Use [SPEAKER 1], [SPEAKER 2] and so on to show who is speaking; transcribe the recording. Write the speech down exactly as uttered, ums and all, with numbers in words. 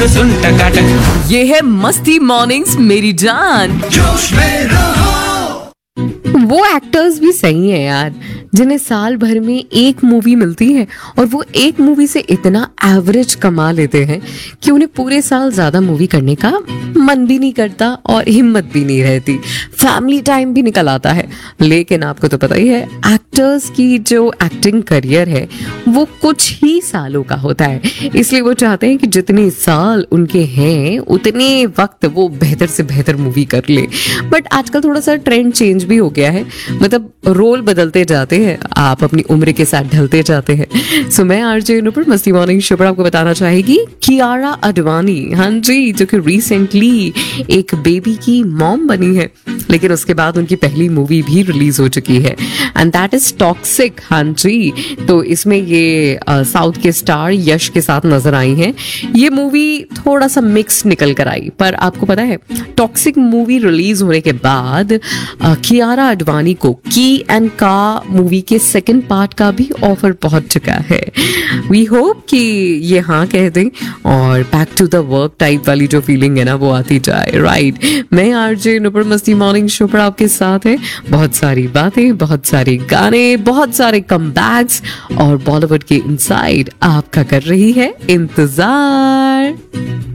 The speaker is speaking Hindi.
[SPEAKER 1] और सुन टकाटक।
[SPEAKER 2] ये है मस्ती मॉर्निंग्स मेरी जान।
[SPEAKER 1] जोश में रहो।
[SPEAKER 3] वो एक्टर्स भी सही है यार, जिन्हें साल भर में एक मूवी मिलती है और वो एक मूवी से इतना एवरेज कमा लेते हैं कि उन्हें पूरे साल ज्यादा मूवी करने का मन भी नहीं करता और हिम्मत भी नहीं रहती, फैमिली टाइम भी निकल आता है। लेकिन आपको तो पता ही है, एक्टर्स की जो एक्टिंग करियर है वो कुछ ही सालों का होता है, इसलिए वो चाहते हैं कि जितने साल उनके हैं उतने वक्त वो बेहतर से बेहतर मूवी कर ले। बट आजकल थोड़ा सा ट्रेंड चेंज भी हो गया है, मतलब रोल बदलते जाते हैं, आप अपनी उम्र के साथ ढलते जाते हैं। सो मैं आरजे नुपुर मस्ती मॉर्निंग शो पर आपको बताना चाहेगी कियारा आडवाणी, हाँ जी, जो कि रिसेंटली एक बेबी की मॉम बनी है, लेकिन उसके बाद उनकी पहली मूवी भी रिलीज हो चुकी है एंड दैट इज टॉक्सिक। हाँ जी, तो इसमें ये साउथ के स्टार यश के साथ नजर आई हैं। ये मूवी थोड़ा सा मिक्स निकल कर आई, पर आपको पता है टॉक्सिक मूवी रिलीज होने के बाद uh, कियारा आडवाणी को की एंड का मूवी के सेकंड पार्ट का भी ऑफर पहुंच चुका है। वी होप कि ये हाँ कह दें और back to the work type वाली जो फीलिंग है ना वो आती जाए। राइट, मैं आरजे नुपुर मस्ती मॉर्निंग शो पर आपके साथ है, बहुत सारी बातें, बहुत सारे गाने, बहुत सारे कमबैक्स और बॉलीवुड के इनसाइड आपका कर रही है इंतजार।